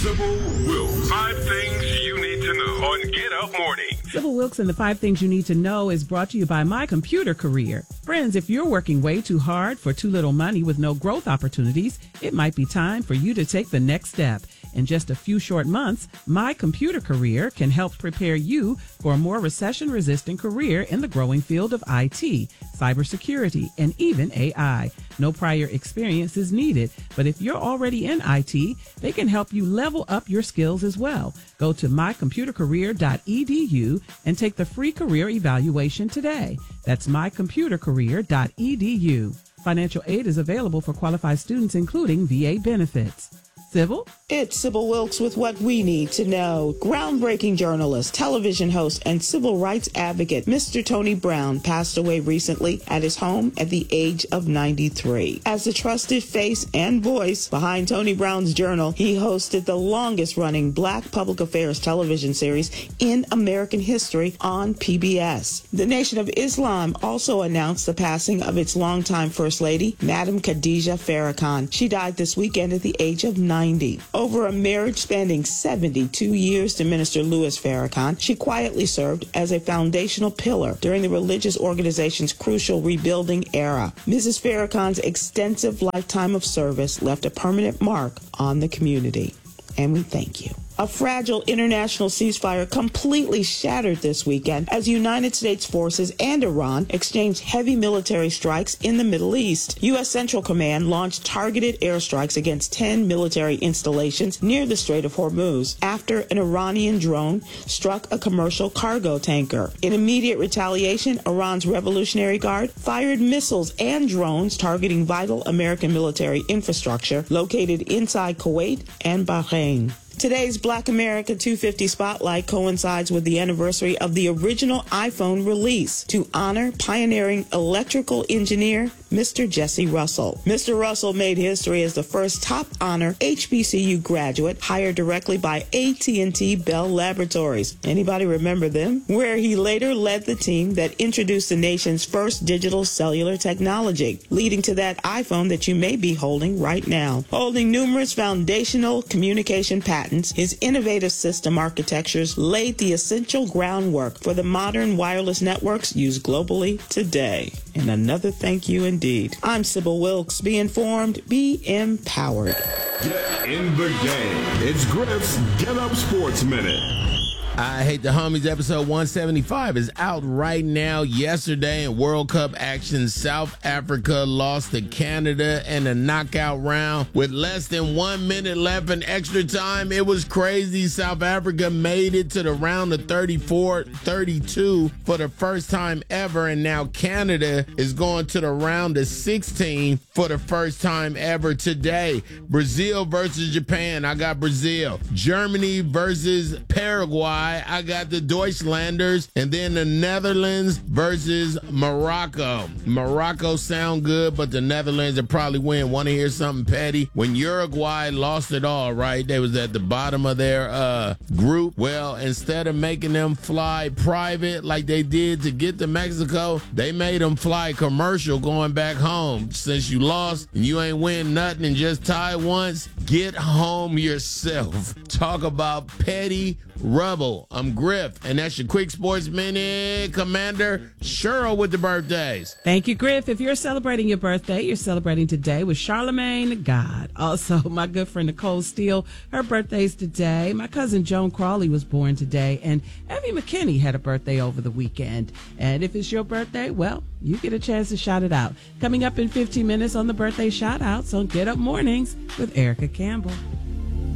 Sybil Wilkes. 5 things you need to know on Get Up Morning. Sybil Wilkes and the 5 things you need to know is brought to you by My Computer Career. Friends, if you're working way too hard for too little money with no growth opportunities, it might be time for you to take the next step. In just a few short months, My Computer Career can help prepare you for a more recession-resistant career in the growing field of IT, cybersecurity, and even AI. No prior experience is needed, but if you're already in IT, they can help you level up your skills as well. Go to mycomputercareer.edu and take the free career evaluation today. That's mycomputercareer.edu. Financial aid is available for qualified students, including VA benefits. Sybil? It's Sybil Wilkes with what we need to know. Groundbreaking journalist, television host, and civil rights advocate Mr. Tony Brown passed away recently at his home at the age of 93. As the trusted face and voice behind Tony Brown's Journal, he hosted the longest-running Black public affairs television series in American history on PBS. The Nation of Islam also announced the passing of its longtime First Lady, Madam Khadija Farrakhan. She died this weekend at the age of 90. Over a marriage spanning 72 years to Minister Louis Farrakhan, she quietly served as a foundational pillar during the religious organization's crucial rebuilding era. Mrs. Farrakhan's extensive lifetime of service left a permanent mark on the community, and we thank you. A fragile international ceasefire completely shattered this weekend as United States forces and Iran exchanged heavy military strikes in the Middle East. U.S. Central Command launched targeted airstrikes against 10 military installations near the Strait of Hormuz after an Iranian drone struck a commercial cargo tanker. In immediate retaliation, Iran's Revolutionary Guard fired missiles and drones targeting vital American military infrastructure located inside Kuwait and Bahrain. Today's Black America 250 Spotlight coincides with the anniversary of the original iPhone release to honor pioneering electrical engineer Mr. Jesse Russell. Mr. Russell made history as the first top honor HBCU graduate hired directly by AT&T Bell Laboratories. Anybody remember them? Where he later led the team that introduced the nation's first digital cellular technology, leading to that iPhone that you may be holding right now. Holding numerous foundational communication patents, his innovative system architectures laid the essential groundwork for the modern wireless networks used globally today. And another thank you indeed. I'm Sybil Wilkes. Be informed, be empowered. Get in the game. It's Griff's Get Up Sports Minute. I Hate the Homies episode 175 is out right now. Yesterday in World Cup action, South Africa lost to Canada in a knockout round with less than 1 minute left in extra time. It was crazy. South Africa made it to the round of 34-32 for the first time ever, and now Canada is going to the round of 16 for the first time ever today. Brazil versus Japan. I got Brazil. Germany versus Paraguay. I got the Deutschlanders, and then the Netherlands versus Morocco. Morocco sound good, but the Netherlands will probably win. Want to hear something petty? When Uruguay lost it all, right? They was at the bottom of their group. Well, instead of making them fly private like they did to get to Mexico, they made them fly commercial going back home. Since you lost and you ain't win nothing and just tied once, get home yourself. Talk about petty rubble. I'm Griff, and that's your Quick Sports Minute. Commander Cheryl with the birthdays. Thank you, Griff. If you're celebrating your birthday, you're celebrating today with Charlemagne God. Also, my good friend Nicole Steele, her birthday's today. My cousin Joan Crawley was born today, and Evie McKinney had a birthday over the weekend. And if it's your birthday, well, you get a chance to shout it out. Coming up in 15 minutes on the birthday shout-outs on Get Up Mornings with Erica Campbell.